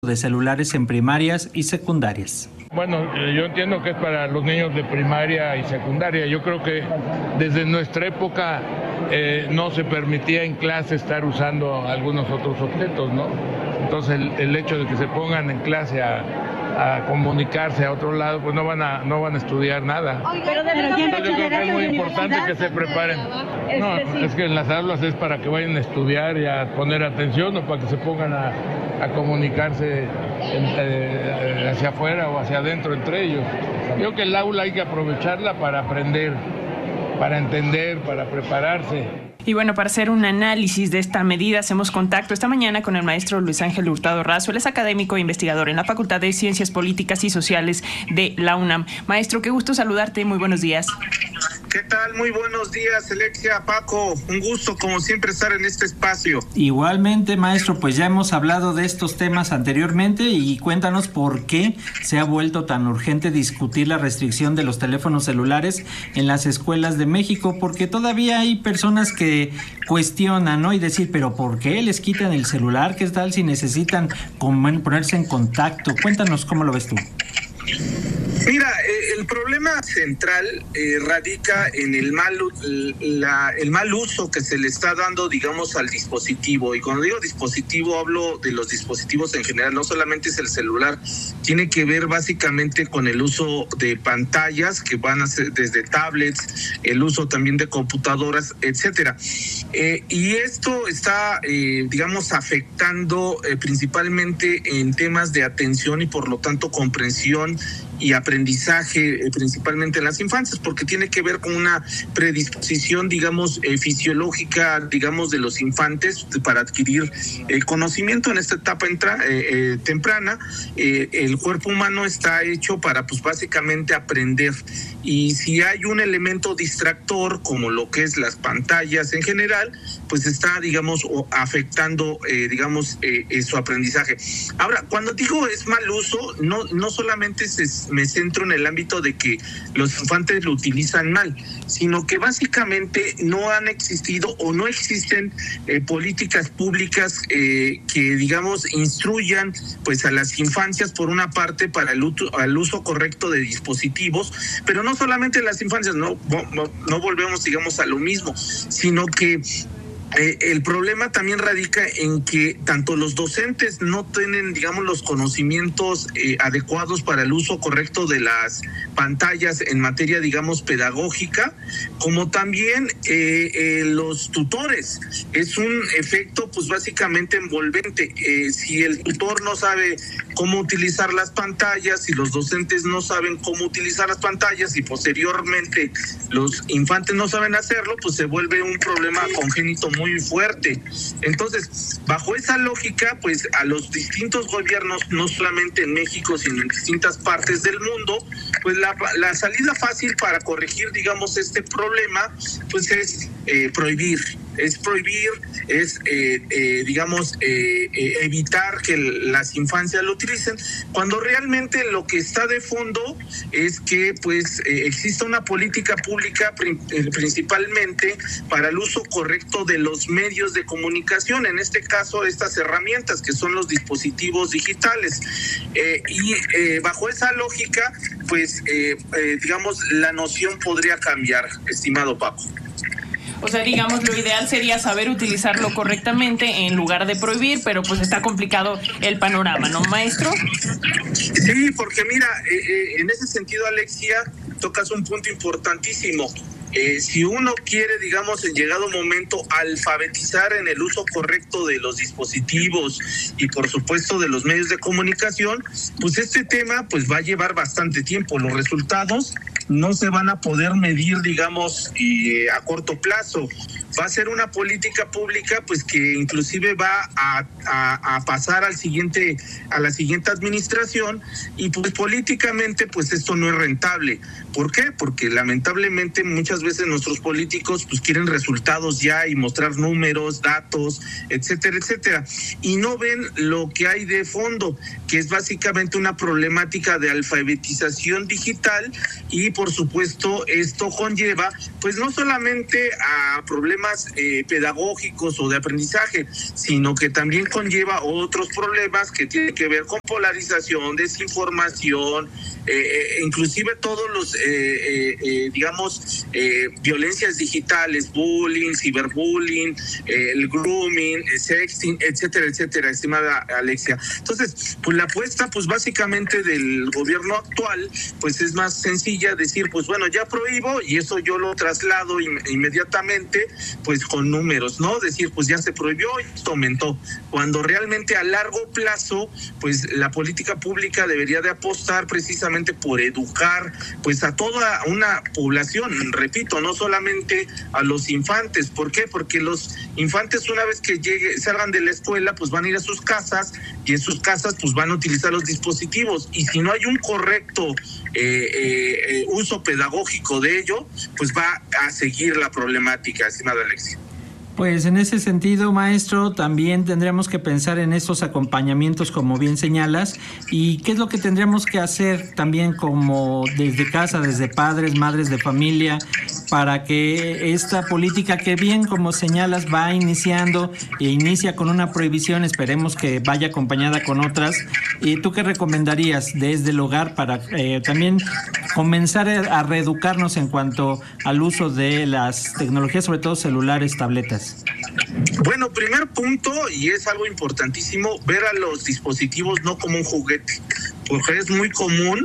de celulares en primarias y secundarias. Bueno, yo entiendo que es para los niños de primaria y secundaria. Yo creo que desde nuestra época no se permitía en clase estar usando algunos otros objetos, ¿no? Entonces el hecho de que se pongan en clase a comunicarse a otro lado, pues no van a estudiar nada. Pero yo creo que es muy importante que se preparen. No, es que en las aulas es para que vayan a estudiar y a poner atención, o para que se pongan a comunicarse hacia afuera o hacia adentro entre ellos. Yo creo que el aula hay que aprovecharla para aprender, para entender, para prepararse. Y bueno, para hacer un análisis de esta medida, hacemos contacto esta mañana con el maestro Luis Ángel Hurtado Razo. Él es académico e investigador en la Facultad de Ciencias Políticas y Sociales de la UNAM. Maestro, qué gusto saludarte. Muy buenos días. ¿Qué tal? Muy buenos días, Alexia, Paco. Un gusto, como siempre, estar en este espacio. Igualmente, maestro, pues ya hemos hablado de estos temas anteriormente y cuéntanos por qué se ha vuelto tan urgente discutir la restricción de los teléfonos celulares en las escuelas de México, porque todavía hay personas que cuestionan, ¿no? Y decir, ¿pero por qué les quitan el celular? ¿Qué tal si necesitan ponerse en contacto? Cuéntanos cómo lo ves tú. Mira, el problema central radica en el mal uso que se le está dando, digamos, al dispositivo. Y cuando digo dispositivo, hablo de los dispositivos en general, no solamente es el celular. Tiene que ver básicamente con el uso de pantallas, que van a ser desde tablets, el uso también de computadoras, etcétera. Y esto está, digamos, afectando principalmente en temas de atención y por lo tanto comprensión y aprendizaje, principalmente en las infancias, porque tiene que ver con una predisposición, digamos, fisiológica, digamos, de los infantes para adquirir conocimiento en esta etapa temprana. El cuerpo humano está hecho para, pues, básicamente aprender. Y si hay un elemento distractor, como lo que es las pantallas en general, pues está, digamos, afectando, su aprendizaje. Ahora, cuando digo es mal uso, no solamente me centro en el ámbito de que los infantes lo utilizan mal, sino que básicamente no han existido o no existen políticas públicas que, digamos, instruyan pues a las infancias, por una parte, para el uso correcto de dispositivos, pero no solamente las infancias, no volvemos, digamos, a lo mismo, sino que el problema también radica en que tanto los docentes no tienen, digamos, los conocimientos adecuados para el uso correcto de las pantallas en materia, digamos, pedagógica, como también los tutores. Es un efecto, pues, básicamente envolvente. Si el tutor no sabe cómo utilizar las pantallas, si los docentes no saben cómo utilizar las pantallas y posteriormente los infantes no saben hacerlo, pues se vuelve un problema congénito muy fuerte. Entonces, bajo esa lógica, pues a los distintos gobiernos, no solamente en México, sino en distintas partes del mundo, pues la salida fácil para corregir, digamos, este problema, pues es prohibir, evitar que las infancias lo utilicen, cuando realmente lo que está de fondo es que, pues, exista una política pública principalmente para el uso correcto de los medios de comunicación, en este caso estas herramientas que son los dispositivos digitales, y bajo esa lógica, pues, digamos, la noción podría cambiar, estimado Paco. O sea, digamos, lo ideal sería saber utilizarlo correctamente en lugar de prohibir, pero pues está complicado el panorama, ¿no, maestro? Sí, porque mira, en ese sentido, Alexia, tocas un punto importantísimo. Si uno quiere, digamos, en llegado momento, alfabetizar en el uso correcto de los dispositivos y, por supuesto, de los medios de comunicación, pues este tema pues va a llevar bastante tiempo. Los resultados no se van a poder medir, digamos, a corto plazo. Va a ser una política pública, pues, que inclusive va a pasar a la siguiente administración, y pues políticamente, pues esto no es rentable. ¿Por qué? Porque lamentablemente muchas veces nuestros políticos pues quieren resultados ya y mostrar números, datos, etcétera, etcétera, y no ven lo que hay de fondo, que es básicamente una problemática de alfabetización digital, y por supuesto esto conlleva pues no solamente a problemas problemas pedagógicos o de aprendizaje, sino que también conlleva otros problemas que tienen que ver con polarización, desinformación, inclusive todos los, violencias digitales, bullying, ciberbullying, el grooming, el sexting, etcétera, etcétera, estimada Alexia. Entonces, pues la apuesta, pues básicamente del gobierno actual, pues es más sencilla, decir, pues bueno, ya prohíbo, y eso yo lo traslado inmediatamente, pues con números, ¿no? Decir, pues ya se prohibió y esto aumentó, cuando realmente a largo plazo, pues la política pública debería de apostar precisamente por educar, pues a toda una población, repito, no solamente a los infantes. ¿Por qué? Porque los infantes, una vez que salgan de la escuela, pues van a ir a sus casas, y en sus casas pues van a utilizar los dispositivos, y si no hay un correcto uso pedagógico de ello, pues va a seguir la problemática, estimada Alexia. Pues en ese sentido, maestro, también tendríamos que pensar en estos acompañamientos, como bien señalas, y qué es lo que tendríamos que hacer también como desde casa, desde padres, madres de familia, para que esta política que bien, como señalas, va iniciando e inicia con una prohibición, esperemos que vaya acompañada con otras. ¿Tú qué recomendarías desde el hogar para también comenzar a reeducarnos en cuanto al uso de las tecnologías, sobre todo celulares, tabletas? Bueno, primer punto, y es algo importantísimo, ver a los dispositivos no como un juguete, porque es muy común,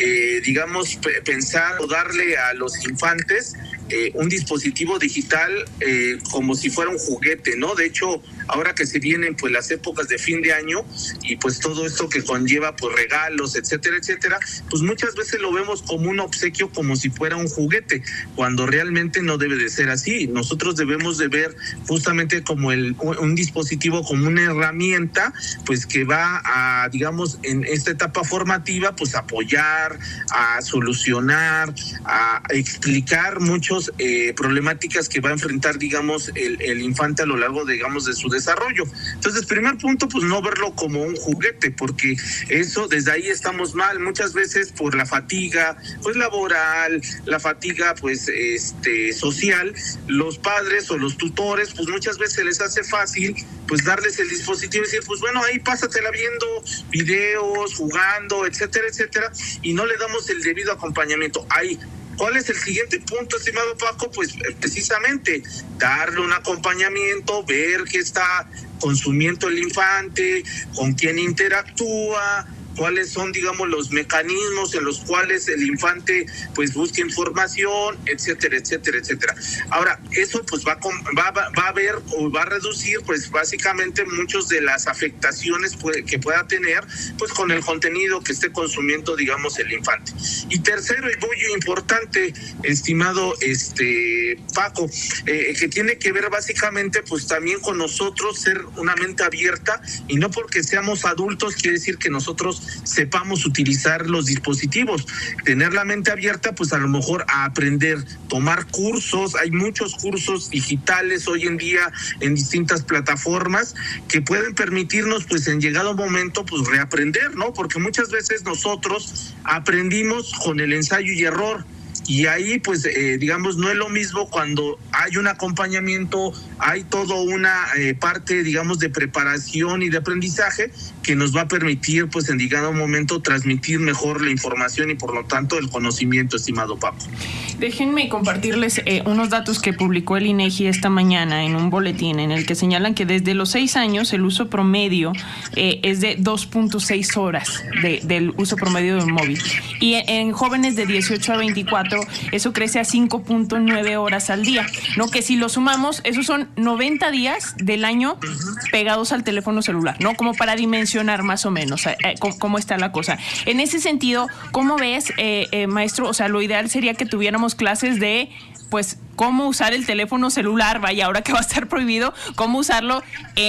pensar o darle a los infantes un dispositivo digital como si fuera un juguete, ¿no? De hecho, ahora que se vienen pues las épocas de fin de año y pues todo esto que conlleva pues regalos, etcétera, etcétera, pues muchas veces lo vemos como un obsequio, como si fuera un juguete, cuando realmente no debe de ser así. Nosotros debemos de ver justamente como un dispositivo como una herramienta, pues que va a, digamos, en esta etapa formativa, pues apoyar, a solucionar, a explicar muchos problemáticas que va a enfrentar, digamos, el infante a lo largo, digamos, de su desarrollo. Entonces, primer punto, pues no verlo como un juguete, porque eso, desde ahí estamos mal, muchas veces por la fatiga, pues laboral, la fatiga, pues, social, los padres o los tutores, pues muchas veces les hace fácil, pues darles el dispositivo y decir, pues bueno, ahí pásatela viendo videos, jugando, etcétera, etcétera, y no le damos el debido acompañamiento. Ahí, ¿cuál es el siguiente punto, estimado Paco? Pues precisamente darle un acompañamiento, ver qué está consumiendo el infante, con quién interactúa, cuáles son, digamos, los mecanismos en los cuales el infante pues busca información, etcétera, etcétera, etcétera. Ahora, eso pues va a ver o va a reducir pues básicamente muchas de las afectaciones que pueda tener pues con el contenido que esté consumiendo, digamos, el infante. Y tercero, y muy importante, estimado Paco, que tiene que ver básicamente pues también con nosotros ser una mente abierta, y no porque seamos adultos quiere decir que nosotros sepamos utilizar los dispositivos. Tener la mente abierta, pues a lo mejor a aprender, tomar cursos. Hay muchos cursos digitales hoy en día en distintas plataformas que pueden permitirnos, pues en llegado momento, pues reaprender, ¿no? Porque muchas veces nosotros aprendimos con el ensayo y error. Y ahí, pues, digamos, no es lo mismo cuando hay un acompañamiento, hay toda una parte, digamos, de preparación y de aprendizaje que nos va a permitir, pues, en llegado momento, transmitir mejor la información y, por lo tanto, el conocimiento, estimado Paco. Déjenme compartirles unos datos que publicó el INEGI esta mañana en un boletín en el que señalan que desde los 6 años el uso promedio es de 2.6 horas del uso promedio de un móvil. Y en jóvenes de 18 a 24 eso crece a 5.9 horas al día, ¿no? Que si lo sumamos, esos son 90 días del año pegados al teléfono celular, ¿no? Como para dimensionar más o menos cómo está la cosa. En ese sentido, ¿cómo ves, maestro? O sea, lo ideal sería que tuviéramos clases de, pues, cómo usar el teléfono celular, vaya, ahora que va a estar prohibido, cómo usarlo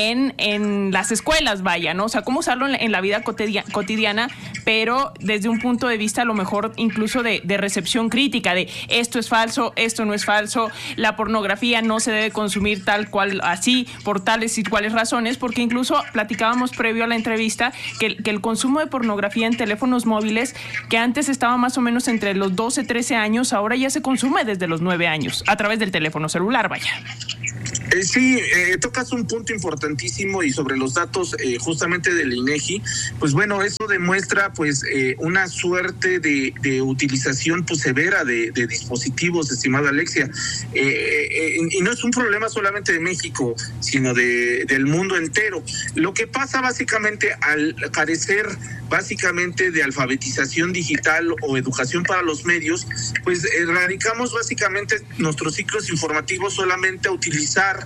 en las escuelas, vaya, ¿no? O sea, cómo usarlo en la vida cotidiana, pero desde un punto de vista a lo mejor incluso de recepción crítica, de esto es falso, esto no es falso, la pornografía no se debe consumir tal cual así, por tales y cuales razones, porque incluso platicábamos previo a la entrevista que el consumo de pornografía en teléfonos móviles, que antes estaba más o menos entre los 12, 13 años, ahora ya se consume desde los 9 años, a través del teléfono celular, vaya. Sí, tocas un punto importantísimo y sobre los datos justamente del INEGI, pues bueno, eso demuestra pues una suerte de utilización pues severa de dispositivos, estimada Alexia, y no es un problema solamente de México, sino del mundo entero. Lo que pasa básicamente al carecer básicamente de alfabetización digital o educación para los medios, pues radicamos básicamente nuestros ciclos informativos solamente a utilizar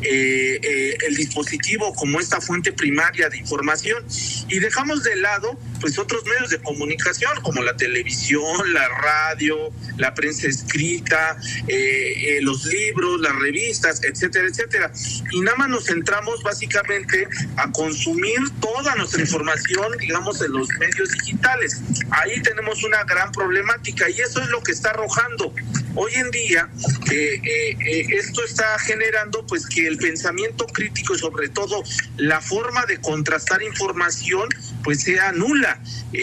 el dispositivo como esta fuente primaria de información y dejamos de lado pues otros medios de comunicación como la televisión, la radio, la prensa escrita, los libros, las revistas, etcétera, etcétera. Y nada más nos centramos básicamente a consumir toda nuestra información, digamos, en los medios digitales. Ahí tenemos una gran problemática y eso es lo que está arrojando. Hoy en día esto está generando pues que el pensamiento crítico y sobre todo la forma de contrastar información pues sea nula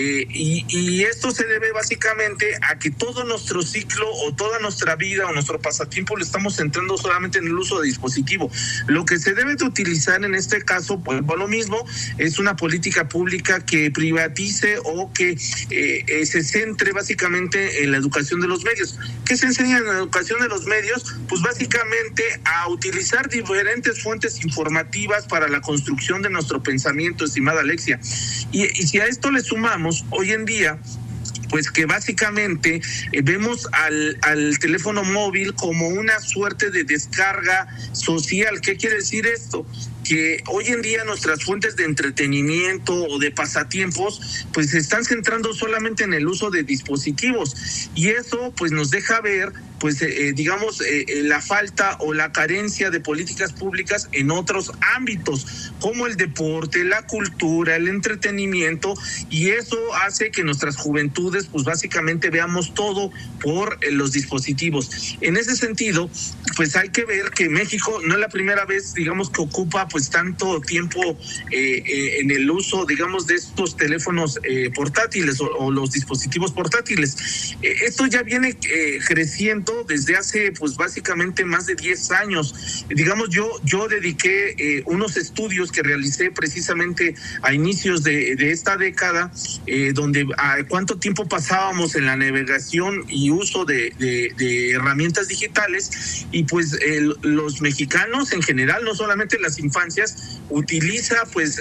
y esto se debe básicamente a que todo nuestro ciclo o toda nuestra vida o nuestro pasatiempo lo estamos centrando solamente en el uso de dispositivo. Lo que se debe de utilizar en este caso, pues por lo mismo, es una política pública que privatice o que se centre básicamente en la educación de los medios. ¿Qué se enseña en la educación de los medios? Pues básicamente a utilizar diferentes fuentes informativas para la construcción de nuestro pensamiento, estimada Alexia. Y si a esto le sumamos, hoy en día, pues que básicamente vemos al teléfono móvil como una suerte de descarga social. ¿Qué quiere decir esto? Que hoy en día nuestras fuentes de entretenimiento o de pasatiempos pues se están centrando solamente en el uso de dispositivos y eso pues nos deja ver pues digamos la falta o la carencia de políticas públicas en otros ámbitos como el deporte, la cultura, el entretenimiento y eso hace que nuestras juventudes pues básicamente veamos todo por los dispositivos. En ese sentido pues hay que ver que México no es la primera vez digamos que ocupa pues tanto tiempo en el uso, digamos, de estos teléfonos portátiles o los dispositivos portátiles. Esto ya viene creciendo desde hace, pues, básicamente más de 10 años. Digamos, yo dediqué unos estudios que realicé precisamente a inicios de esta década, donde cuánto tiempo pasábamos en la navegación y uso de herramientas digitales y pues los mexicanos en general, no solamente las infancias, utiliza pues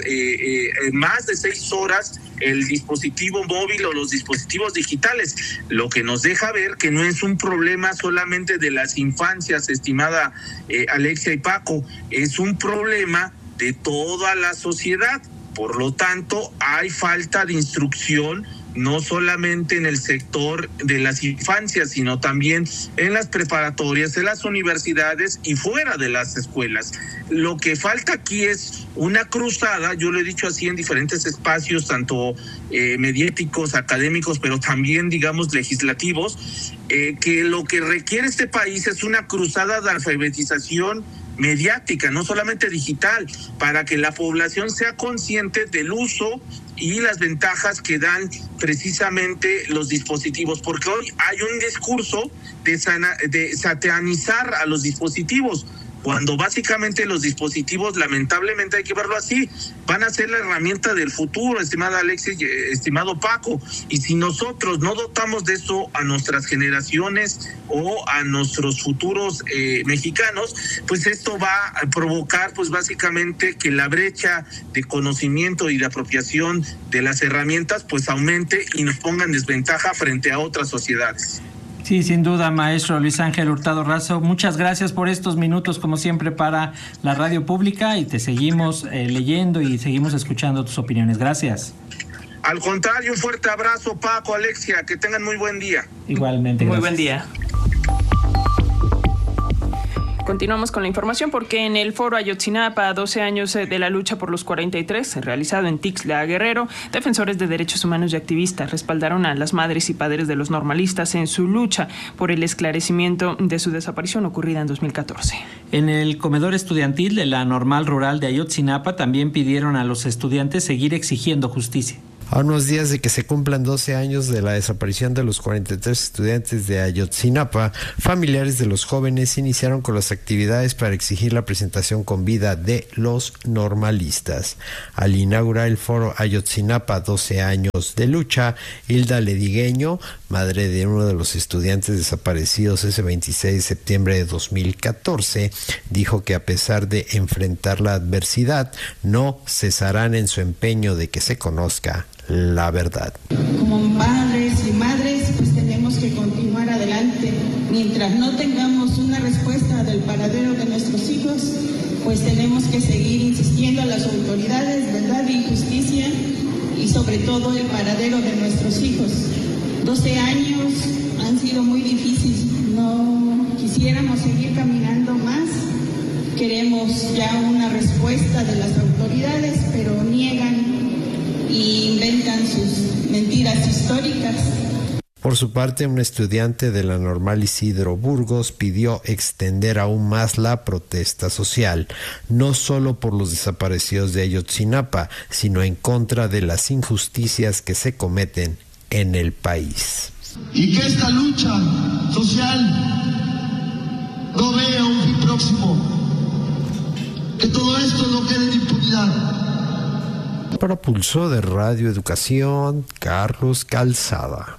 más de 6 horas el dispositivo móvil o los dispositivos digitales, lo que nos deja ver que no es un problema solamente de las infancias, estimada Alexia y Paco, es un problema de toda la sociedad. Por lo tanto, hay falta de instrucción no solamente en el sector de las infancias, sino también en las preparatorias, en las universidades y fuera de las escuelas. Lo que falta aquí es una cruzada, yo lo he dicho así en diferentes espacios, tanto mediáticos, académicos, pero también, digamos, legislativos, que lo que requiere este país es una cruzada de alfabetización mediática, no solamente digital, para que la población sea consciente del uso y las ventajas que dan precisamente los dispositivos, porque hoy hay un discurso de satanizar a los dispositivos, cuando básicamente los dispositivos, lamentablemente hay que verlo así, van a ser la herramienta del futuro, estimada Alexis, estimado Paco, y si nosotros no dotamos de eso a nuestras generaciones o a nuestros futuros mexicanos, pues esto va a provocar pues básicamente que la brecha de conocimiento y de apropiación de las herramientas pues aumente y nos ponga en desventaja frente a otras sociedades. Sí, sin duda, maestro Luis Ángel Hurtado Razo, muchas gracias por estos minutos, como siempre, para la radio pública y te seguimos leyendo y seguimos escuchando tus opiniones. Gracias. Al contrario, un fuerte abrazo, Paco, Alexia, que tengan muy buen día. Igualmente, muy gracias. buen día. Continuamos con la información porque en el foro Ayotzinapa, 12 años de la lucha por los 43, realizado en Tixla, Guerrero, defensores de derechos humanos y activistas respaldaron a las madres y padres de los normalistas en su lucha por el esclarecimiento de su desaparición ocurrida en 2014. En el comedor estudiantil de la Normal Rural de Ayotzinapa también pidieron a los estudiantes seguir exigiendo justicia. A unos días de que se cumplan 12 años de la desaparición de los 43 estudiantes de Ayotzinapa, familiares de los jóvenes iniciaron con las actividades para exigir la presentación con vida de los normalistas. Al inaugurar el foro Ayotzinapa 12 años de lucha, Hilda Ledigueño, madre de uno de los estudiantes desaparecidos ese 26 de septiembre de 2014, dijo que a pesar de enfrentar la adversidad, no cesarán en su empeño de que se conozca la verdad. Como padres y madres, pues tenemos que continuar adelante. Mientras no tengamos una respuesta del paradero de nuestros hijos, pues tenemos que seguir insistiendo a las autoridades, verdad y justicia, y sobre todo el paradero de nuestros hijos. 12 años han sido muy difíciles, no quisiéramos seguir caminando más. Queremos ya una respuesta de las autoridades, pero niegan y inventan sus mentiras históricas. Por su parte, un estudiante de la Normal Isidro Burgos pidió extender aún más la protesta social, no solo por los desaparecidos de Ayotzinapa, sino en contra de las injusticias que se cometen en el país. Y que esta lucha social no vea un fin próximo, que todo esto no quede en impunidad. Para Pulso de Radio Educación, Carlos Calzada.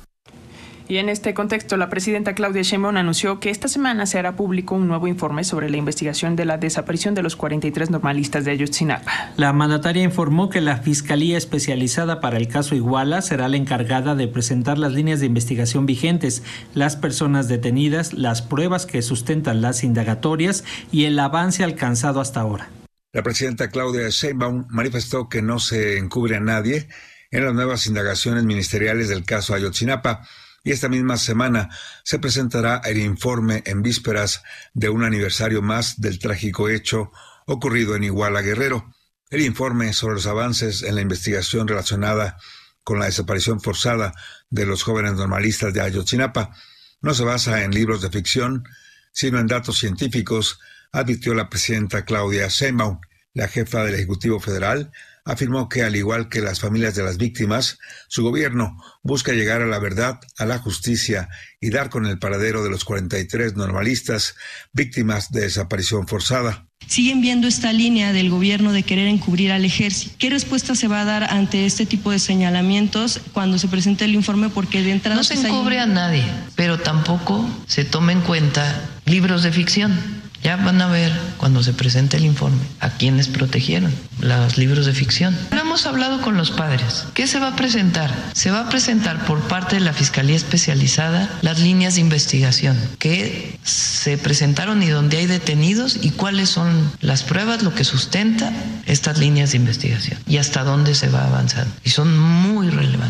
Y en este contexto, la presidenta Claudia Sheinbaum anunció que esta semana se hará público un nuevo informe sobre la investigación de la desaparición de los 43 normalistas de Ayotzinapa. La mandataria informó que la Fiscalía Especializada para el caso Iguala será la encargada de presentar las líneas de investigación vigentes, las personas detenidas, las pruebas que sustentan las indagatorias y el avance alcanzado hasta ahora. La presidenta Claudia Sheinbaum manifestó que no se encubre a nadie en las nuevas indagaciones ministeriales del caso Ayotzinapa, y esta misma semana se presentará el informe en vísperas de un aniversario más del trágico hecho ocurrido en Iguala, Guerrero. El informe sobre los avances en la investigación relacionada con la desaparición forzada de los jóvenes normalistas de Ayotzinapa no se basa en libros de ficción, sino en datos científicos, advirtió la presidenta Claudia Sheinbaum. La jefa del Ejecutivo Federal afirmó que, al igual que las familias de las víctimas, su gobierno busca llegar a la verdad, a la justicia y dar con el paradero de los 43 normalistas víctimas de desaparición forzada. Siguen viendo esta línea del gobierno de querer encubrir al ejército. ¿Qué respuesta se va a dar ante este tipo de señalamientos cuando se presente el informe? Porque de entrada no se encubre a nadie, pero tampoco se toma en cuenta libros de ficción. Ya van a ver cuando se presente el informe a quienes protegieron los libros de ficción. No hemos hablado con los padres. ¿Qué se va a presentar? Se va a presentar por parte de la Fiscalía Especializada las líneas de investigación que se presentaron y donde hay detenidos y cuáles son las pruebas, lo que sustenta estas líneas de investigación y hasta dónde se va avanzando. Y son muy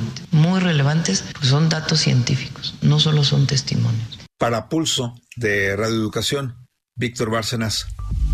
relevantes, pues son datos científicos, no solo son testimonios. Para Pulso de Radio Educación, Víctor Bárcenas.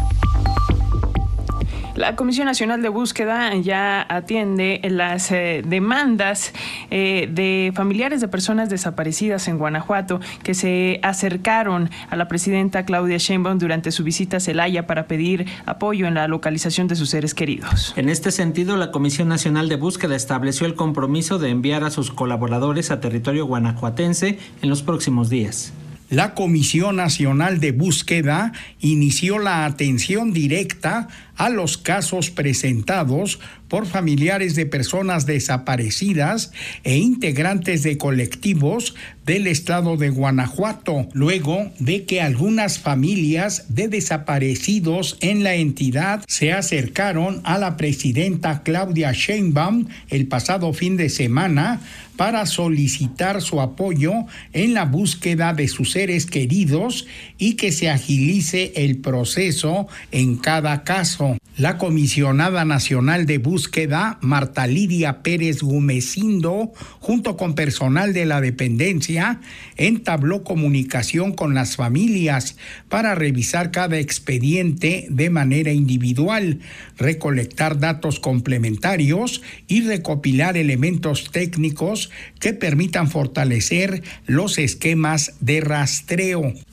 La Comisión Nacional de Búsqueda ya atiende las demandas de familiares de personas desaparecidas en Guanajuato que se acercaron a la presidenta Claudia Sheinbaum durante su visita a Celaya para pedir apoyo en la localización de sus seres queridos. En este sentido, la Comisión Nacional de Búsqueda estableció el compromiso de enviar a sus colaboradores a territorio guanajuatense en los próximos días. La Comisión Nacional de Búsqueda inició la atención directa a los casos presentados por familiares de personas desaparecidas e integrantes de colectivos del estado de Guanajuato, luego de que algunas familias de desaparecidos en la entidad se acercaron a la presidenta Claudia Sheinbaum el pasado fin de semana para solicitar su apoyo en la búsqueda de sus seres queridos y que se agilice el proceso en cada caso. La comisionada nacional de búsqueda, Marta Lidia Pérez Gumecindo, junto con personal de la dependencia, entabló comunicación con las familias para revisar cada expediente de manera individual, recolectar datos complementarios y recopilar elementos técnicos que permitan fortalecer los esquemas de rastreo.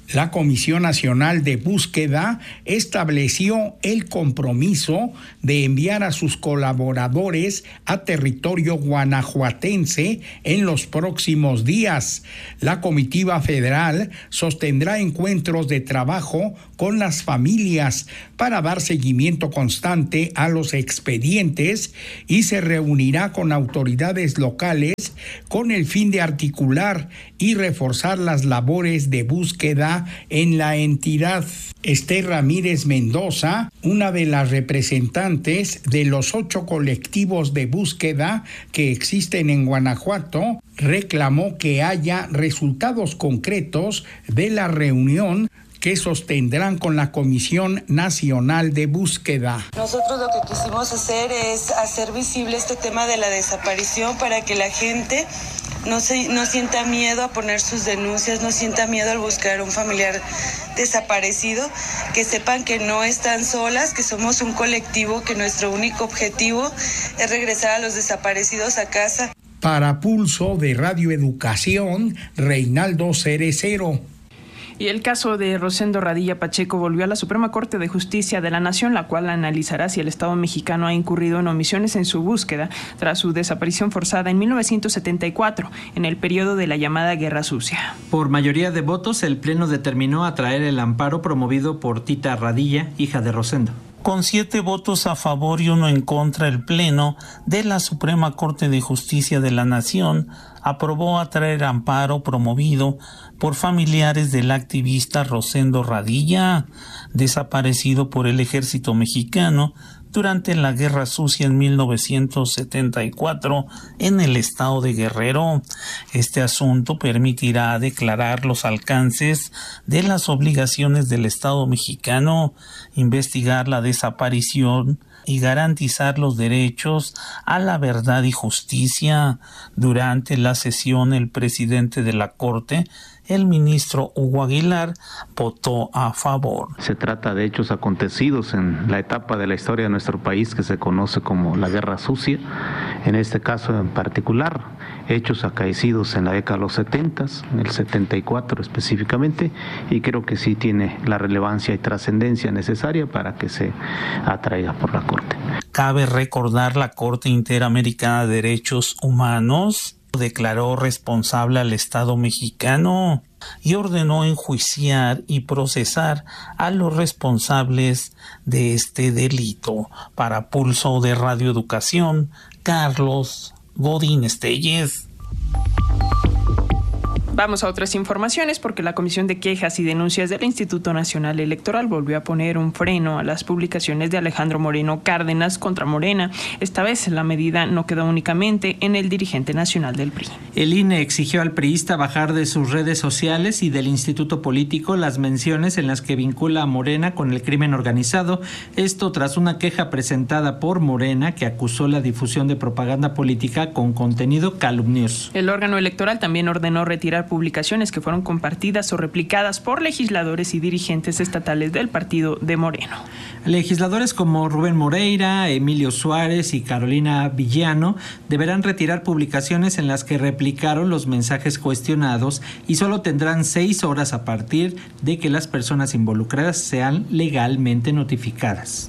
La Comisión Nacional de Búsqueda estableció el compromiso de enviar a sus colaboradores a territorio guanajuatense en los próximos días. La comitiva federal sostendrá encuentros de trabajo con las familias para dar seguimiento constante a los expedientes y se reunirá con autoridades locales con el fin de articular y reforzar las labores de búsqueda en la entidad. Esther Ramírez Mendoza, una de las representantes de los 8 colectivos de búsqueda que existen en Guanajuato, reclamó que haya resultados concretos de la reunión que sostendrán con la Comisión Nacional de Búsqueda. Nosotros lo que quisimos hacer es hacer visible este tema de la desaparición para que la gente no sienta miedo a poner sus denuncias, no sienta miedo al buscar a un familiar desaparecido, que sepan que no están solas, que somos un colectivo, que nuestro único objetivo es regresar a los desaparecidos a casa. Para Pulso de Radio Educación, Reinaldo Cerecero. Y el caso de Rosendo Radilla Pacheco volvió a la Suprema Corte de Justicia de la Nación, la cual analizará si el Estado mexicano ha incurrido en omisiones en su búsqueda tras su desaparición forzada en 1974, en el periodo de la llamada Guerra Sucia. Por mayoría de votos, el Pleno determinó atraer el amparo promovido por Tita Radilla, hija de Rosendo. Con 7 votos a favor y 1 en contra, el Pleno de la Suprema Corte de Justicia de la Nación aprobó atraer amparo promovido por familiares del activista Rosendo Radilla, desaparecido por el ejército mexicano durante la Guerra Sucia en 1974 en el estado de Guerrero. Este asunto permitirá declarar los alcances de las obligaciones del Estado mexicano, investigar la desaparición y garantizar los derechos a la verdad y justicia. Durante la sesión, el presidente de la Corte, el ministro Hugo Aguilar, votó a favor. Se trata de hechos acontecidos en la etapa de la historia de nuestro país que se conoce como la Guerra Sucia. En este caso en particular, hechos acaecidos en la década de los 70, en el 74 específicamente, y creo que sí tiene la relevancia y trascendencia necesaria para que se atraiga por la Corte. Cabe recordar, la Corte Interamericana de Derechos Humanos declaró responsable al Estado mexicano y ordenó enjuiciar y procesar a los responsables de este delito. Para Pulso de Radio Educación, Carlos Godínez Telles. Vamos a otras informaciones porque la Comisión de Quejas y Denuncias del Instituto Nacional Electoral volvió a poner un freno a las publicaciones de Alejandro Moreno Cárdenas contra Morena. Esta vez la medida no quedó únicamente en el dirigente nacional del PRI. El INE exigió al priista bajar de sus redes sociales y del Instituto Político las menciones en las que vincula a Morena con el crimen organizado. Esto tras una queja presentada por Morena que acusó la difusión de propaganda política con contenido calumnioso. El órgano electoral también ordenó retirar publicaciones que fueron compartidas o replicadas por legisladores y dirigentes estatales del partido de Moreno. Legisladores como Rubén Moreira, Emilio Suárez y Carolina Villano deberán retirar publicaciones en las que replicaron los mensajes cuestionados y solo tendrán 6 horas a partir de que las personas involucradas sean legalmente notificadas.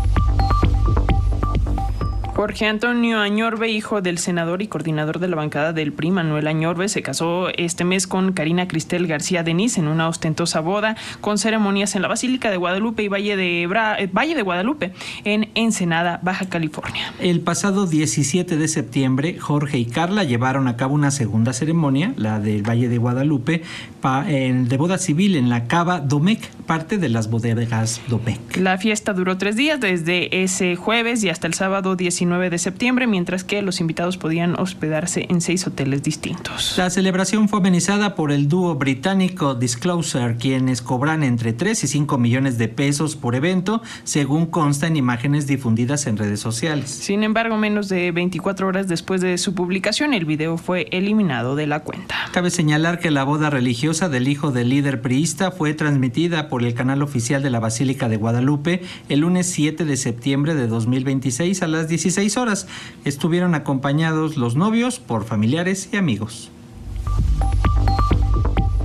Jorge Antonio Añorbe, hijo del senador y coordinador de la bancada del PRI, Manuel Añorbe, se casó este mes con Karina Cristel García Denis en una ostentosa boda con ceremonias en la Basílica de Guadalupe y Valle de Guadalupe, en Ensenada, Baja California. El pasado 17 de septiembre, Jorge y Carla llevaron a cabo una segunda ceremonia, la del Valle de Guadalupe, de boda civil en la Cava Domecq, parte de las bodegas Domecq. La fiesta duró 3 días, desde ese jueves y hasta el sábado 19 de septiembre, mientras que los invitados podían hospedarse en 6 hoteles distintos. La celebración fue amenizada por el dúo británico Disclosure, quienes cobran entre 3 y 5 millones de pesos por evento, según consta en imágenes difundidas en redes sociales. Sin embargo, menos de 24 horas después de su publicación, el video fue eliminado de la cuenta. Cabe señalar que la boda religiosa del hijo del líder priista fue transmitida por el canal oficial de la Basílica de Guadalupe el lunes 7 de septiembre de 2026 a las 16 horas. Estuvieron acompañados los novios por familiares y amigos.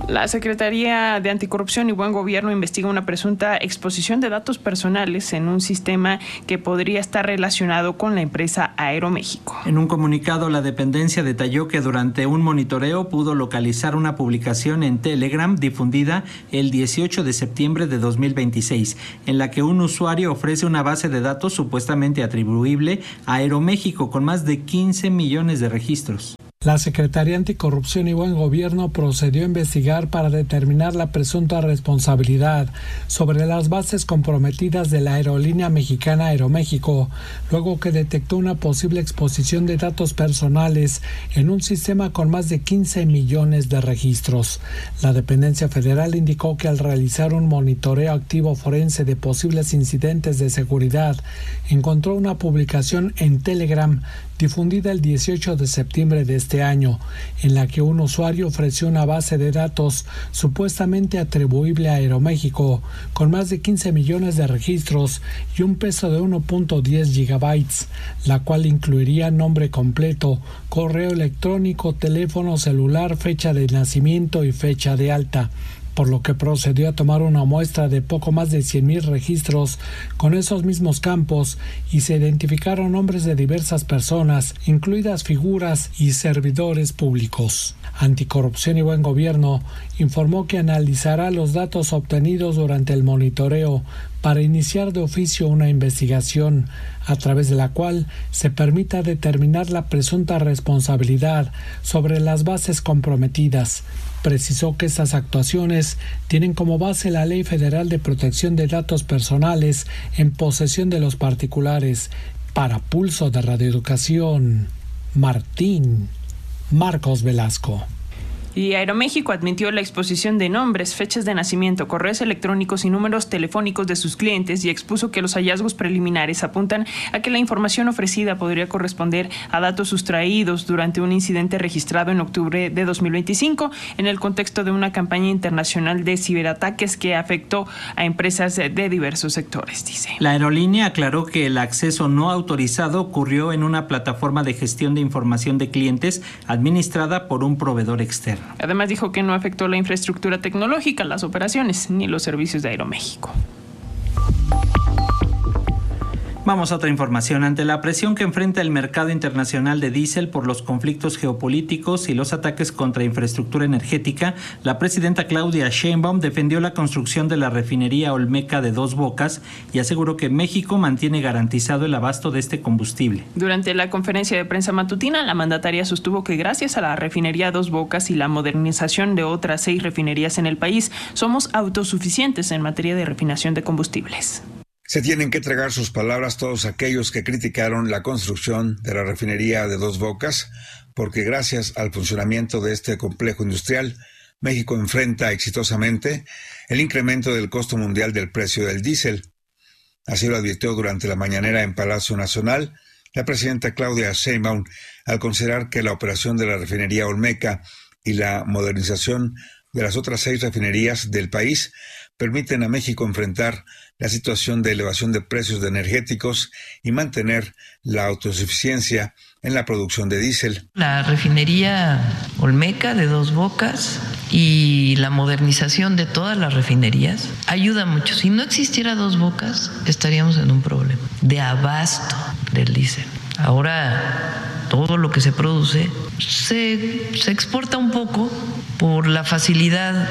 La Secretaría de Anticorrupción y Buen Gobierno investiga una presunta exposición de datos personales en un sistema que podría estar relacionado con la empresa Aeroméxico. En un comunicado, la dependencia detalló que durante un monitoreo pudo localizar una publicación en Telegram difundida el 18 de septiembre de 2026, en la que un usuario ofrece una base de datos supuestamente atribuible a Aeroméxico con más de 15 millones de registros. La Secretaría Anticorrupción y Buen Gobierno procedió a investigar para determinar la presunta responsabilidad sobre las bases comprometidas de la aerolínea mexicana Aeroméxico, luego que detectó una posible exposición de datos personales en un sistema con más de 15 millones de registros. La dependencia federal indicó que al realizar un monitoreo activo forense de posibles incidentes de seguridad, encontró una publicación en Telegram difundida el 18 de septiembre de este año, en la que un usuario ofreció una base de datos supuestamente atribuible a Aeroméxico, con más de 15 millones de registros y un peso de 1.10 gigabytes, la cual incluiría nombre completo, correo electrónico, teléfono celular, fecha de nacimiento y fecha de alta, por lo que procedió a tomar una muestra de poco más de 100,000 registros con esos mismos campos y se identificaron nombres de diversas personas, incluidas figuras y servidores públicos. Anticorrupción y Buen Gobierno informó que analizará los datos obtenidos durante el monitoreo para iniciar de oficio una investigación, a través de la cual se permita determinar la presunta responsabilidad sobre las bases comprometidas. Precisó que estas actuaciones tienen como base la Ley Federal de Protección de Datos Personales en posesión de los particulares. Para Pulso de Radioeducación, Marcos Velasco. Y Aeroméxico admitió la exposición de nombres, fechas de nacimiento, correos electrónicos y números telefónicos de sus clientes y expuso que los hallazgos preliminares apuntan a que la información ofrecida podría corresponder a datos sustraídos durante un incidente registrado en octubre de 2025 en el contexto de una campaña internacional de ciberataques que afectó a empresas de diversos sectores, dice. La aerolínea aclaró que el acceso no autorizado ocurrió en una plataforma de gestión de información de clientes administrada por un proveedor externo. Además dijo que no afectó la infraestructura tecnológica, las operaciones ni los servicios de Aeroméxico. Vamos a otra información. Ante la presión que enfrenta el mercado internacional de diésel por los conflictos geopolíticos y los ataques contra infraestructura energética, la presidenta Claudia Sheinbaum defendió la construcción de la refinería Olmeca de Dos Bocas y aseguró que México mantiene garantizado el abasto de este combustible. Durante la conferencia de prensa matutina, la mandataria sostuvo que gracias a la refinería Dos Bocas y la modernización de otras 6 refinerías en el país, somos autosuficientes en materia de refinación de combustibles. Se tienen que tragar sus palabras todos aquellos que criticaron la construcción de la refinería de Dos Bocas, porque gracias al funcionamiento de este complejo industrial, México enfrenta exitosamente el incremento del costo mundial del precio del diésel. Así lo advirtió durante la mañanera en Palacio Nacional la presidenta Claudia Sheinbaum, al considerar que la operación de la refinería Olmeca y la modernización de las otras 6 refinerías del país permiten a México enfrentar la situación de elevación de precios de energéticos y mantener la autosuficiencia en la producción de diésel. La refinería Olmeca de Dos Bocas y la modernización de todas las refinerías ayuda mucho. Si no existiera Dos Bocas, estaríamos en un problema de abasto del diésel. Ahora todo lo que se produce se exporta un poco por la facilidad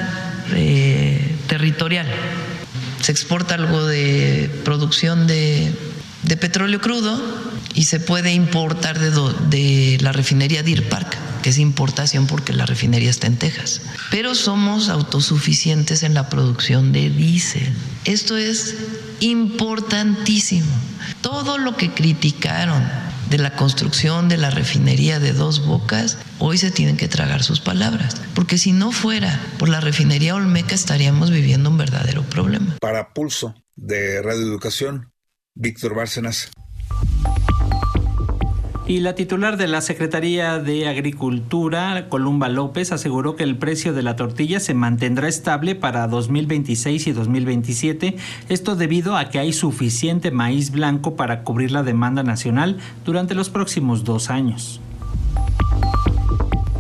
territorial. Se exporta algo de producción de petróleo crudo y se puede importar de la refinería Deer Park, que es importación porque la refinería está en Texas. Pero somos autosuficientes en la producción de diésel. Esto es importantísimo. Todo lo que criticaron de la construcción de la refinería de Dos Bocas, hoy se tienen que tragar sus palabras, porque si no fuera por la refinería Olmeca estaríamos viviendo un verdadero problema. Para Pulso de Radioeducación, Víctor Bárcenas. Y la titular de la Secretaría de Agricultura, Columba López, aseguró que el precio de la tortilla se mantendrá estable para 2026 y 2027, esto debido a que hay suficiente maíz blanco para cubrir la demanda nacional durante los próximos 2 años.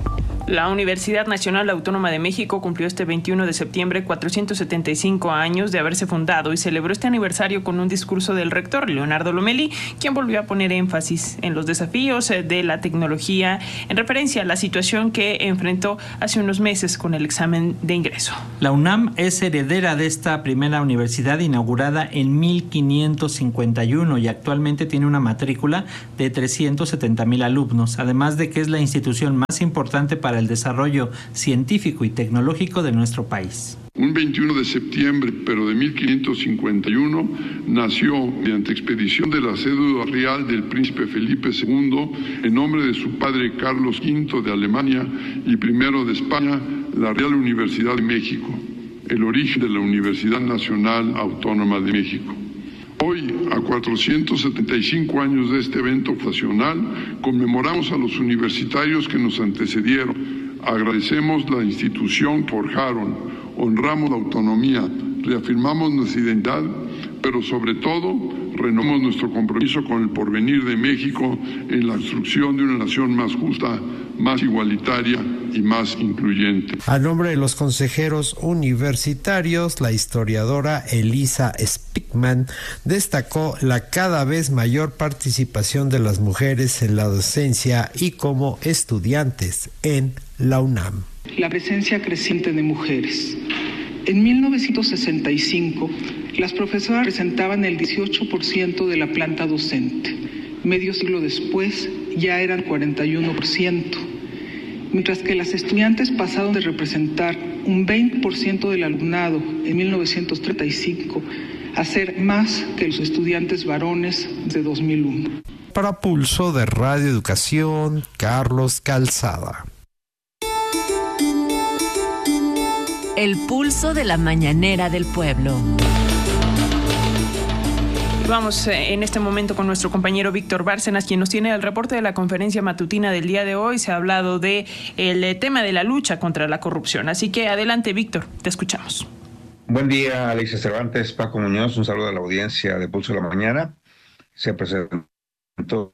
La Universidad Nacional Autónoma de México cumplió este 21 de septiembre 475 años de haberse fundado y celebró este aniversario con un discurso del rector Leonardo Lomelí, quien volvió a poner énfasis en los desafíos de la tecnología en referencia a la situación que enfrentó hace unos meses con el examen de ingreso. La UNAM es heredera de esta primera universidad inaugurada en 1551 y actualmente tiene una matrícula de 370,000 alumnos, además de que es la institución más importante para el desarrollo científico y tecnológico de nuestro país. Un 21 de septiembre, pero de 1551, nació, mediante expedición de la cédula real del príncipe Felipe II, en nombre de su padre Carlos V de Alemania y primero de España, la Real Universidad de México, el origen de la Universidad Nacional Autónoma de México. Hoy, a 475 años de este evento fundacional, conmemoramos a los universitarios que nos antecedieron. Agradecemos la institución que forjaron, honramos la autonomía, reafirmamos nuestra identidad, pero sobre todo renovamos nuestro compromiso con el porvenir de México en la construcción de una nación más justa, más igualitaria y más incluyente. A nombre de los consejeros universitarios, la historiadora Elisa Spickman destacó la cada vez mayor participación de las mujeres en la docencia y como estudiantes en la UNAM. La presencia creciente de mujeres. En 1965, las profesoras representaban el 18% de la planta docente. Medio siglo después, ya eran 41%, mientras que las estudiantes pasaron de representar un 20% del alumnado en 1935 a ser más que los estudiantes varones de 2001. Para Pulso de Radio Educación, Carlos Calzada. El pulso de la mañanera del pueblo. Vamos en este momento con nuestro compañero Víctor Bárcenas, quien nos tiene el reporte de la conferencia matutina del día de hoy. Se ha hablado de el tema de la lucha contra la corrupción. Así que adelante, Víctor, te escuchamos. Buen día, Alicia Cervantes, Paco Muñoz, un saludo a la audiencia de Pulso de la Mañana. Se presentó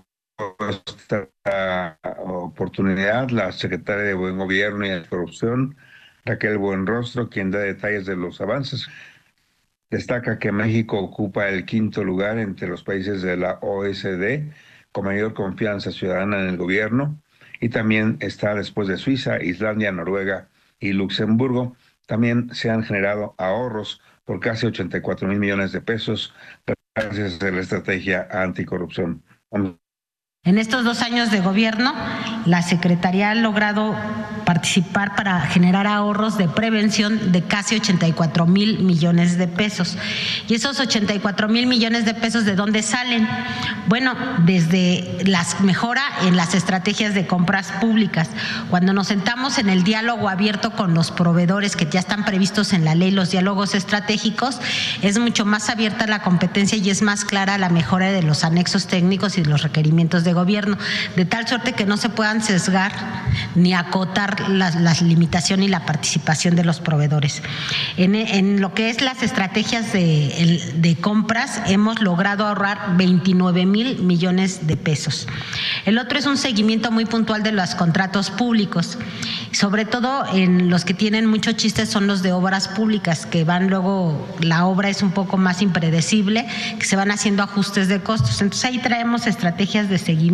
esta oportunidad la secretaria de Buen Gobierno y Anticorrupción, Raquel Buenrostro, quien da detalles de los avances. Destaca que México ocupa el 5º lugar entre los países de la OECD con mayor confianza ciudadana en el gobierno y también está después de Suiza, Islandia, Noruega y Luxemburgo. También se han generado ahorros por casi 84,000 millones de pesos gracias a la estrategia anticorrupción. En estos 2 años de gobierno, la Secretaría ha logrado participar para generar ahorros de prevención de casi 84,000 millones de pesos. ¿Y esos 84,000 millones de pesos de dónde salen? Bueno, desde la mejora en las estrategias de compras públicas. Cuando nos sentamos en el diálogo abierto con los proveedores que ya están previstos en la ley, los diálogos estratégicos, es mucho más abierta la competencia y es más clara la mejora de los anexos técnicos y de los requerimientos de gobierno, de tal suerte que no se puedan sesgar ni acotar la limitación y la participación de los proveedores. En lo que es las estrategias de compras, hemos logrado ahorrar 29,000 millones de pesos. El otro es un seguimiento muy puntual de los contratos públicos, sobre todo en los que tienen muchos chistes son los de obras públicas, que van luego, la obra es un poco más impredecible, que se van haciendo ajustes de costos. Entonces ahí traemos estrategias de seguimiento.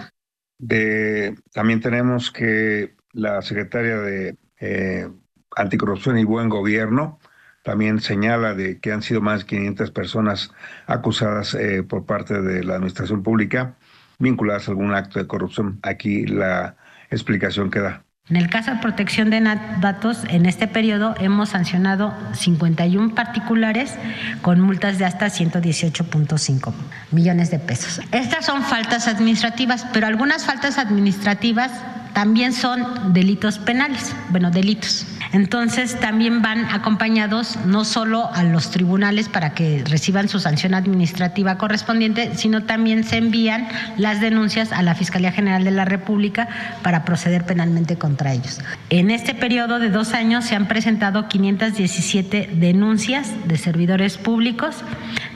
También tenemos que la secretaria de Anticorrupción y Buen Gobierno también señala de que han sido más de 500 personas acusadas por parte de la administración pública vinculadas a algún acto de corrupción. Aquí la explicación que da. En el caso de protección de datos, en este periodo hemos sancionado 51 particulares con multas de hasta 118.5 millones de pesos. Estas son faltas administrativas, pero algunas faltas administrativas también son delitos penales, delitos. Entonces también van acompañados no solo a los tribunales para que reciban su sanción administrativa correspondiente, sino también se envían las denuncias a la Fiscalía General de la República para proceder penalmente contra ellos. En este periodo de 2 años se han presentado 517 denuncias de servidores públicos,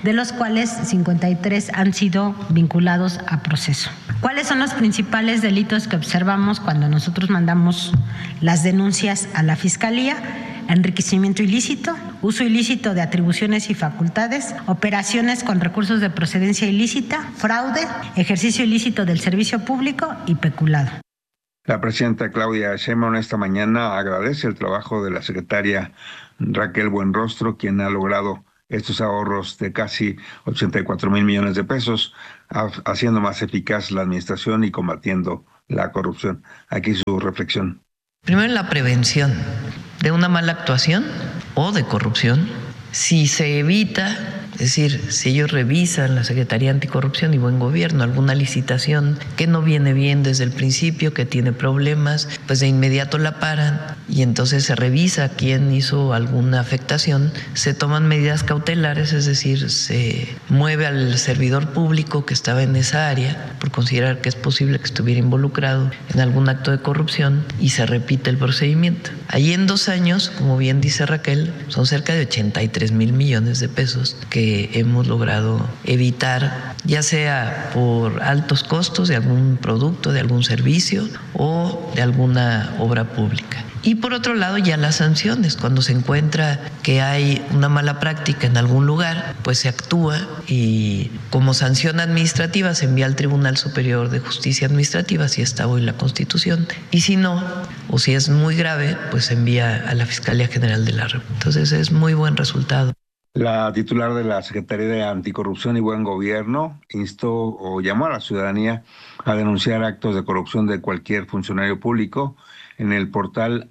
de los cuales 53 han sido vinculados a proceso. ¿Cuáles son los principales delitos que observamos cuando nosotros mandamos las denuncias a la Fiscalía? Enriquecimiento ilícito, uso ilícito de atribuciones y facultades, operaciones con recursos de procedencia ilícita, fraude, ejercicio ilícito del servicio público y peculado. La presidenta Claudia Sheinbaum esta mañana agradece el trabajo de la secretaria Raquel Buenrostro, quien ha logrado estos ahorros de casi 84 mil millones de pesos, haciendo más eficaz la administración y combatiendo la corrupción. Aquí su reflexión. Primero, la prevención de una mala actuación o de corrupción. Si se evita, es decir, si ellos revisan, la Secretaría Anticorrupción y Buen Gobierno, alguna licitación que no viene bien desde el principio, que tiene problemas, pues de inmediato la paran y entonces se revisa quién hizo alguna afectación, se toman medidas cautelares, es decir, se mueve al servidor público que estaba en esa área por considerar que es posible que estuviera involucrado en algún acto de corrupción y se repite el procedimiento. Allí en 2 años, como bien dice Raquel, son cerca de 83 mil millones de pesos que hemos logrado evitar, ya sea por altos costos de algún producto, de algún servicio o de alguna obra pública. Y por otro lado, ya las sanciones. Cuando se encuentra que hay una mala práctica en algún lugar, pues se actúa y como sanción administrativa se envía al Tribunal Superior de Justicia Administrativa, si está hoy la Constitución, y si no, o si es muy grave, pues se envía a la Fiscalía General de la República. Entonces es muy buen resultado. La titular de la Secretaría de Anticorrupción y Buen Gobierno instó o llamó a la ciudadanía a denunciar actos de corrupción de cualquier funcionario público en el portal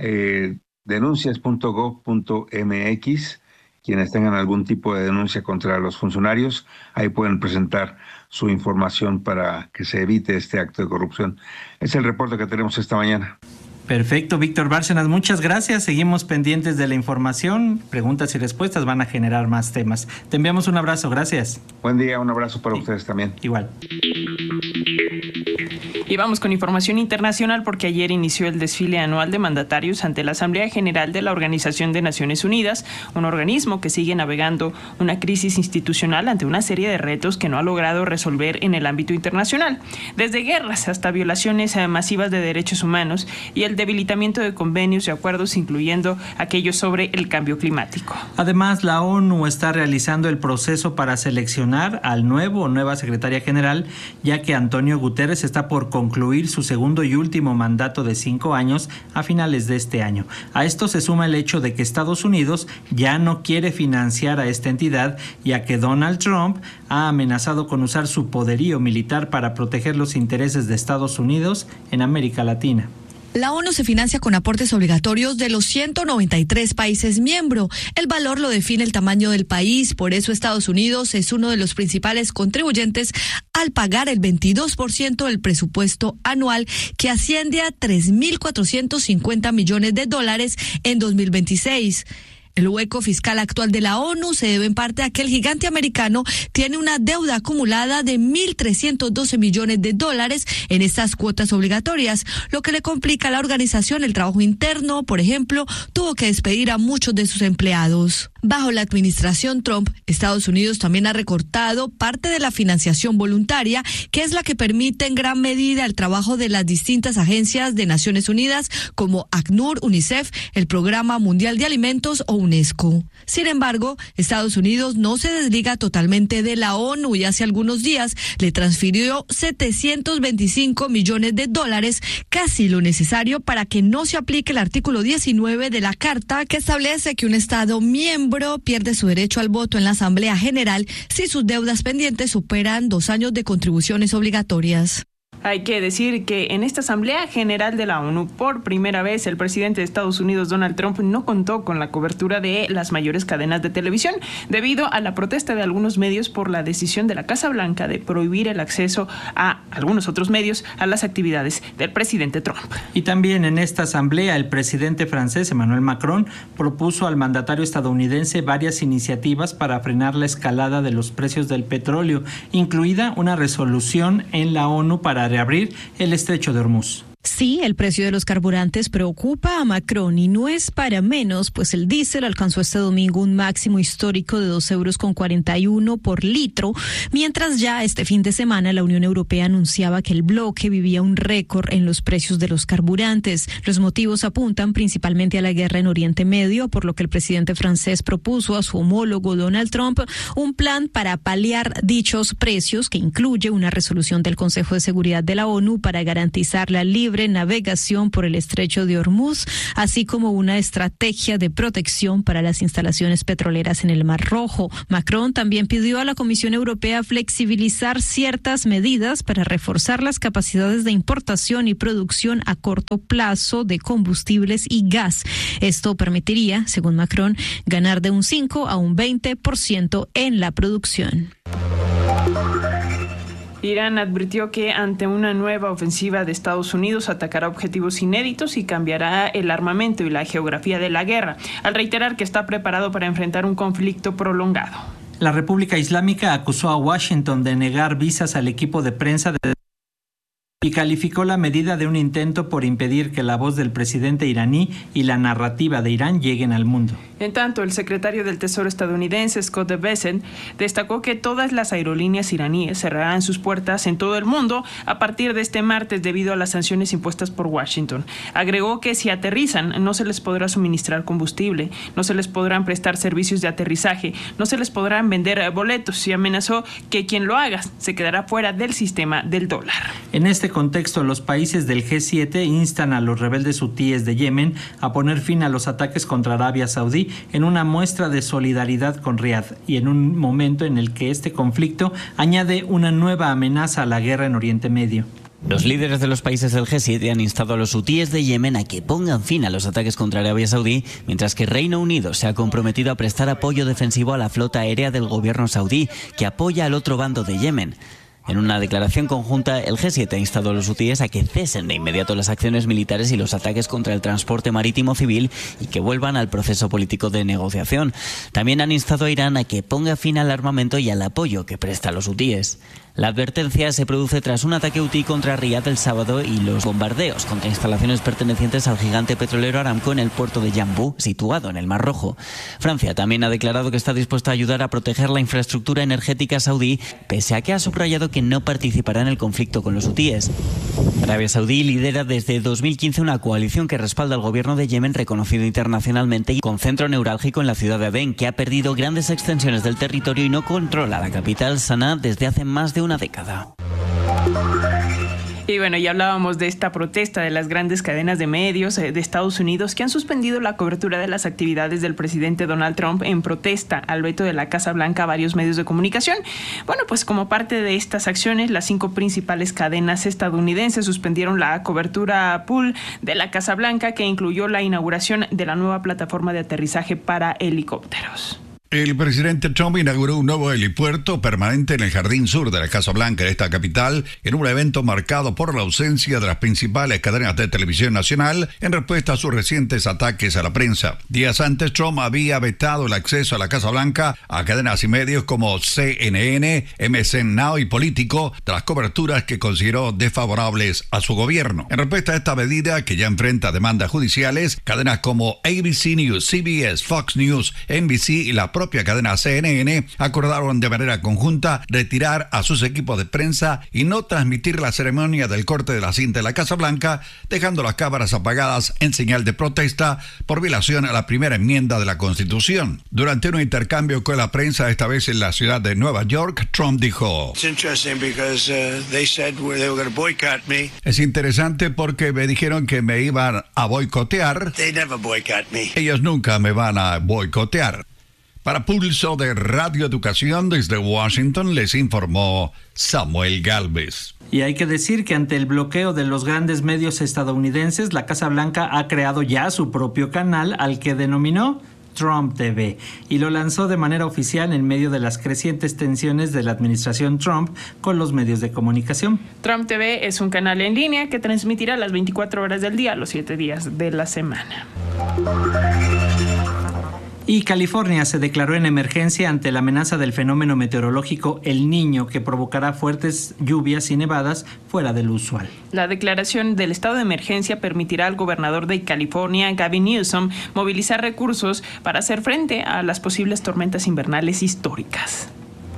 denuncias.gov.mx. Quienes tengan algún tipo de denuncia contra los funcionarios, ahí pueden presentar su información para que se evite este acto de corrupción. Es el reporte que tenemos esta mañana. Perfecto, Víctor Bárcenas, muchas gracias. Seguimos pendientes de la información. Preguntas y respuestas van a generar más temas. Te enviamos un abrazo, gracias. Buen día, un abrazo para ustedes también. Igual. Y vamos con información internacional porque ayer inició el desfile anual de mandatarios ante la Asamblea General de la Organización de Naciones Unidas, un organismo que sigue navegando una crisis institucional ante una serie de retos que no ha logrado resolver en el ámbito internacional, desde guerras hasta violaciones masivas de derechos humanos y el debilitamiento de convenios y acuerdos, incluyendo aquellos sobre el cambio climático. Además, la ONU está realizando el proceso para seleccionar al nuevo o nueva secretaria general, ya que Antonio Guterres está por concluir su segundo y último mandato de 5 años a finales de este año. A esto se suma el hecho de que Estados Unidos ya no quiere financiar a esta entidad, ya que Donald Trump ha amenazado con usar su poderío militar para proteger los intereses de Estados Unidos en América Latina. La ONU se financia con aportes obligatorios de los 193 países miembros. El valor lo define el tamaño del país, por eso Estados Unidos es uno de los principales contribuyentes al pagar el 22% del presupuesto anual, que asciende a $3.450 millones en 2026. El hueco fiscal actual de la ONU se debe en parte a que el gigante americano tiene una deuda acumulada de $1.312 millones en estas cuotas obligatorias, lo que le complica a la organización el trabajo interno. Por ejemplo, tuvo que despedir a muchos de sus empleados. Bajo la administración Trump, Estados Unidos también ha recortado parte de la financiación voluntaria, que es la que permite en gran medida el trabajo de las distintas agencias de Naciones Unidas como ACNUR, UNICEF, el Programa Mundial de Alimentos o UNESCO. Sin embargo, Estados Unidos no se desliga totalmente de la ONU y hace algunos días le transfirió $725 millones, casi lo necesario para que no se aplique el artículo 19 de la Carta, que establece que un Estado miembro pierde su derecho al voto en la Asamblea General si sus deudas pendientes superan 2 años de contribuciones obligatorias. Hay que decir que en esta Asamblea General de la ONU, por primera vez, el presidente de Estados Unidos, Donald Trump, no contó con la cobertura de las mayores cadenas de televisión, debido a la protesta de algunos medios por la decisión de la Casa Blanca de prohibir el acceso a algunos otros medios a las actividades del presidente Trump. Y también en esta Asamblea, el presidente francés, Emmanuel Macron, propuso al mandatario estadounidense varias iniciativas para frenar la escalada de los precios del petróleo, incluida una resolución en la ONU para reabrir el estrecho de Hormuz. Sí, el precio de los carburantes preocupa a Macron y no es para menos, pues el diésel alcanzó este domingo un máximo histórico de 2,41 € por litro, mientras ya este fin de semana la Unión Europea anunciaba que el bloque vivía un récord en los precios de los carburantes. Los motivos apuntan principalmente a la guerra en Oriente Medio, por lo que el presidente francés propuso a su homólogo Donald Trump un plan para paliar dichos precios, que incluye una resolución del Consejo de Seguridad de la ONU para garantizar la libre navegación por el estrecho de Hormuz, así como una estrategia de protección para las instalaciones petroleras en el Mar Rojo. Macron también pidió a la Comisión Europea flexibilizar ciertas medidas para reforzar las capacidades de importación y producción a corto plazo de combustibles y gas. Esto permitiría, según Macron, ganar de un 5 a un 20% en la producción. Irán advirtió que ante una nueva ofensiva de Estados Unidos atacará objetivos inéditos y cambiará el armamento y la geografía de la guerra, al reiterar que está preparado para enfrentar un conflicto prolongado. La República Islámica acusó a Washington de negar visas al equipo de prensa y calificó la medida de un intento por impedir que la voz del presidente iraní y la narrativa de Irán lleguen al mundo. En tanto, el secretario del Tesoro estadounidense, Scott Bessent, destacó que todas las aerolíneas iraníes cerrarán sus puertas en todo el mundo a partir de este martes debido a las sanciones impuestas por Washington. Agregó que si aterrizan, no se les podrá suministrar combustible, no se les podrán prestar servicios de aterrizaje, no se les podrán vender boletos, y amenazó que quien lo haga se quedará fuera del sistema del dólar. En este contexto, los países del G7 instan a los rebeldes hutíes de Yemen a poner fin a los ataques contra Arabia Saudí en una muestra de solidaridad con Riad y en un momento en el que este conflicto añade una nueva amenaza a la guerra en Oriente Medio. Los líderes de los países del G7 han instado a los hutíes de Yemen a que pongan fin a los ataques contra Arabia Saudí, mientras que Reino Unido se ha comprometido a prestar apoyo defensivo a la flota aérea del gobierno saudí, que apoya al otro bando de Yemen. En una declaración conjunta, el G7 ha instado a los hutíes a que cesen de inmediato las acciones militares y los ataques contra el transporte marítimo civil y que vuelvan al proceso político de negociación. También han instado a Irán a que ponga fin al armamento y al apoyo que presta a los hutíes. La advertencia se produce tras un ataque hutí contra Riad el sábado y los bombardeos contra instalaciones pertenecientes al gigante petrolero Aramco en el puerto de Yanbu, situado en el Mar Rojo. Francia también ha declarado que está dispuesta a ayudar a proteger la infraestructura energética saudí, pese a que ha subrayado que no participará en el conflicto con los hutíes. Arabia Saudí lidera desde 2015 una coalición que respalda al gobierno de Yemen, reconocido internacionalmente y con centro neurálgico en la ciudad de Adén, que ha perdido grandes extensiones del territorio y no controla la capital, Sanaa, desde hace más de una década. Y bueno, ya hablábamos de esta protesta de las grandes cadenas de medios de Estados Unidos que han suspendido la cobertura de las actividades del presidente Donald Trump en protesta al veto de la Casa Blanca a varios medios de comunicación. Bueno, pues como parte de estas acciones, las 5 principales cadenas estadounidenses suspendieron la cobertura pool de la Casa Blanca, que incluyó la inauguración de la nueva plataforma de aterrizaje para helicópteros. El presidente Trump inauguró un nuevo helipuerto permanente en el jardín sur de la Casa Blanca de esta capital, en un evento marcado por la ausencia de las principales cadenas de televisión nacional en respuesta a sus recientes ataques a la prensa. Días antes, Trump había vetado el acceso a la Casa Blanca a cadenas y medios como CNN, MSN Now y Político, tras coberturas que consideró desfavorables a su gobierno. En respuesta a esta medida, que ya enfrenta demandas judiciales, cadenas como ABC News, CBS, Fox News, NBC y la propia cadena CNN acordaron de manera conjunta retirar a sus equipos de prensa y no transmitir la ceremonia del corte de la cinta de la Casa Blanca, dejando las cámaras apagadas en señal de protesta por violación a la primera enmienda de la Constitución. Durante un intercambio con la prensa, esta vez en la ciudad de Nueva York, Trump dijo: es interesante porque me dijeron que me iban a boicotear. Ellos nunca me van a boicotear. Para Pulso de Radio Educación desde Washington les informó Samuel Gálvez. Y hay que decir que ante el bloqueo de los grandes medios estadounidenses, la Casa Blanca ha creado ya su propio canal al que denominó Trump TV y lo lanzó de manera oficial en medio de las crecientes tensiones de la administración Trump con los medios de comunicación. Trump TV es un canal en línea que transmitirá las 24 horas del día, los 7 días de la semana. Y California se declaró en emergencia ante la amenaza del fenómeno meteorológico El Niño, que provocará fuertes lluvias y nevadas fuera de lo usual. La declaración del estado de emergencia permitirá al gobernador de California, Gavin Newsom, movilizar recursos para hacer frente a las posibles tormentas invernales históricas.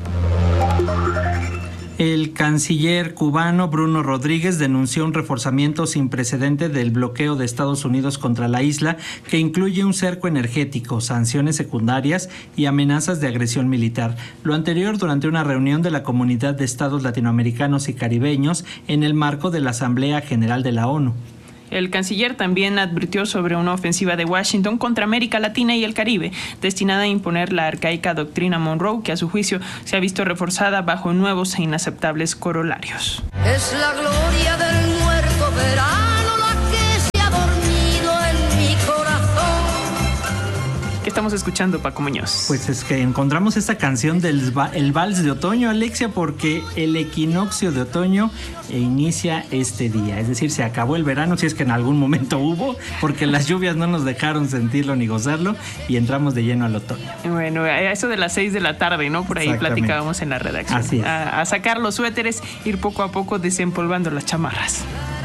El canciller cubano Bruno Rodríguez denunció un reforzamiento sin precedente del bloqueo de Estados Unidos contra la isla, que incluye un cerco energético, sanciones secundarias y amenazas de agresión militar. Lo anterior durante una reunión de la Comunidad de Estados Latinoamericanos y Caribeños en el marco de la Asamblea General de la ONU. El canciller también advirtió sobre una ofensiva de Washington contra América Latina y el Caribe, destinada a imponer la arcaica doctrina Monroe, que a su juicio se ha visto reforzada bajo nuevos e inaceptables corolarios. Es la gloria del muerto verano la que se ha dormido en mi corazón. ¿Qué estamos escuchando, Paco Muñoz? Pues es que encontramos esta canción del el Vals de Otoño, Alexia, porque el equinoccio de otoño inicia este día. Es decir, se acabó el verano, si es que en algún momento hubo, porque las lluvias no nos dejaron sentirlo ni gozarlo, y entramos de lleno al otoño. Bueno, a eso de las 6 de la tarde, ¿no? Por ahí platicábamos en la redacción. Así es. A sacar los suéteres, ir poco a poco desempolvando las chamarras.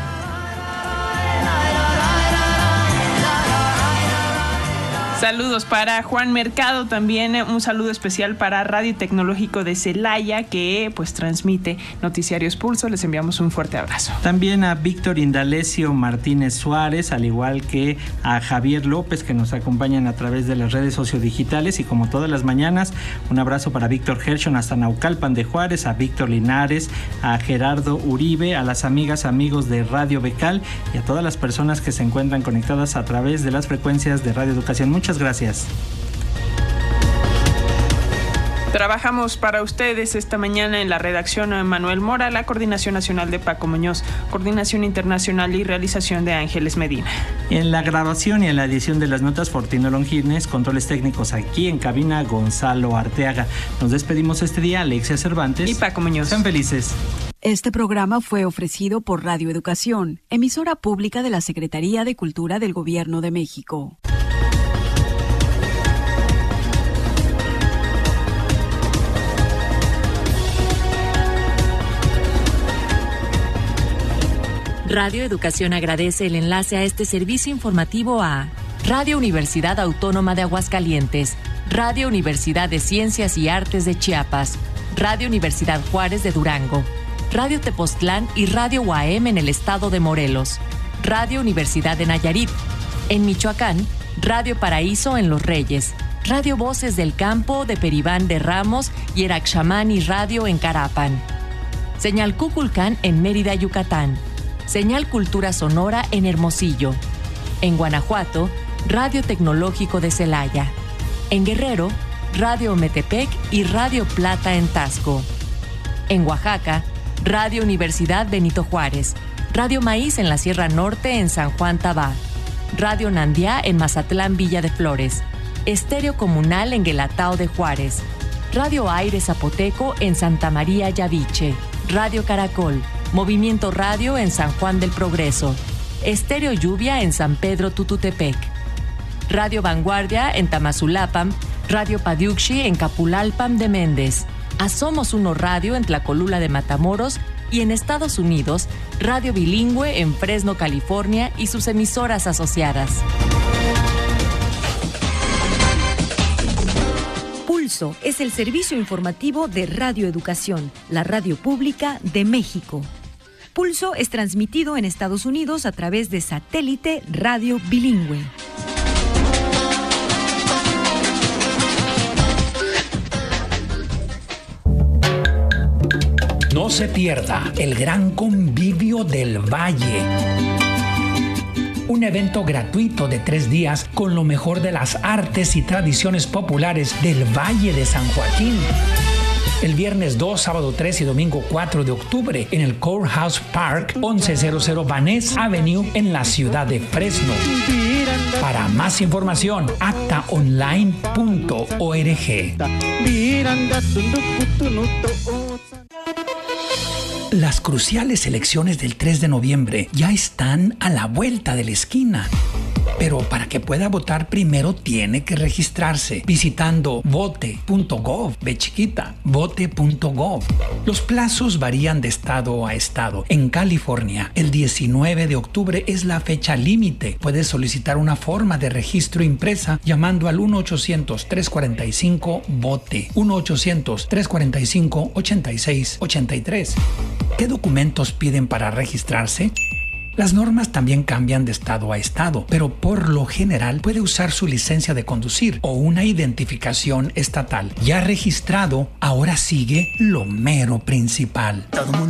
Saludos para Juan Mercado, también un saludo especial para Radio Tecnológico de Celaya, que pues transmite Noticiarios Pulso. Les enviamos un fuerte abrazo. También a Víctor Indalecio Martínez Suárez, al igual que a Javier López, que nos acompañan a través de las redes sociodigitales, y como todas las mañanas, un abrazo para Víctor Gershon hasta Naucalpan de Juárez, a Víctor Linares, a Gerardo Uribe, a las amigas, amigos de Radio Becal y a todas las personas que se encuentran conectadas a través de las frecuencias de Radio Educación. Muchas gracias. Trabajamos para ustedes esta mañana en la redacción Manuel Mora, la coordinación nacional de Paco Muñoz, coordinación internacional y realización de Ángeles Medina. En la grabación y en la edición de las notas, Fortino Longines, controles técnicos aquí en cabina, Gonzalo Arteaga. Nos despedimos este día, Alexia Cervantes y Paco Muñoz. Sean felices. Este programa fue ofrecido por Radio Educación, emisora pública de la Secretaría de Cultura del Gobierno de México. Radio Educación agradece el enlace a este servicio informativo a Radio Universidad Autónoma de Aguascalientes, Radio Universidad de Ciencias y Artes de Chiapas, Radio Universidad Juárez de Durango, Radio Tepoztlán y Radio UAM en el estado de Morelos, Radio Universidad de Nayarit, en Michoacán, Radio Paraíso en Los Reyes, Radio Voces del Campo de Peribán de Ramos y Eraxamani Radio en Carapan, Señal Cuculcán en Mérida, Yucatán, Señal Cultura Sonora en Hermosillo. En Guanajuato, Radio Tecnológico de Celaya. En Guerrero, Radio Metepec y Radio Plata en Tasco. En Oaxaca, Radio Universidad Benito Juárez. Radio Maíz en la Sierra Norte en San Juan Tabá. Radio Nandiá en Mazatlán Villa de Flores. Estéreo Comunal en Guelatao de Juárez. Radio Aire Zapoteco en Santa María Yaviche. Radio Caracol. Movimiento Radio en San Juan del Progreso, Estéreo Lluvia en San Pedro Tututepec, Radio Vanguardia en Tamazulapam, Radio Padiuxi en Capulalpam de Méndez, Asomos Uno Radio en Tlacolula de Matamoros y en Estados Unidos, Radio Bilingüe en Fresno, California y sus emisoras asociadas. Pulso es el servicio informativo de Radio Educación, la radio pública de México. Pulso es transmitido en Estados Unidos a través de satélite Radio Bilingüe. No se pierda el gran convivio del Valle. Un evento gratuito de 3 días con lo mejor de las artes y tradiciones populares del Valle de San Joaquín. El viernes 2, sábado 3 y domingo 4 de octubre en el Courthouse Park, 1100 Vaness Avenue en la ciudad de Fresno. Para más información, actaonline.org. Las cruciales elecciones del 3 de noviembre ya están a la vuelta de la esquina. Pero para que pueda votar primero tiene que registrarse visitando vote.gov, vote.gov. Los plazos varían de estado a estado. En California, el 19 de octubre es la fecha límite. Puedes solicitar una forma de registro impresa llamando al 1-800-345-VOTE, 1-800-345-8683. ¿Qué documentos piden para registrarse? Las normas también cambian de estado a estado, pero por lo general puede usar su licencia de conducir o una identificación estatal. Ya registrado, ahora sigue lo mero principal.